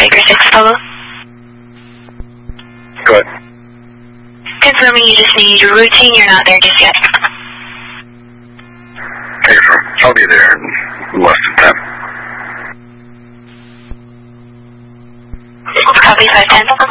Baker 6 Pablo. Go ahead. Confirming you just need your routine, you're not there just yet. Hey, I'll be there in less than 10. Copy 510.